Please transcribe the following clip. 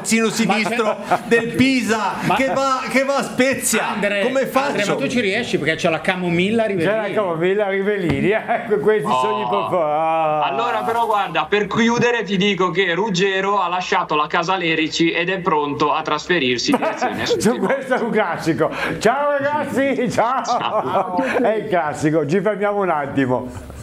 terzino sinistro del Pisa che va a Spezia. Come faccio? Ma tu ci riesci perché c'è la Camomilla Rivellini. C'è la Camomilla Rivellini, ecco questi sogni per fare. Allora però guarda, per chiudere ti dico che Ruggero ha lasciato la casa Lerici ed è pronto a trasferirsi in direzione Su questo è un classico. Ciao ragazzi, ciao. È il classico, ci fermiamo un attimo.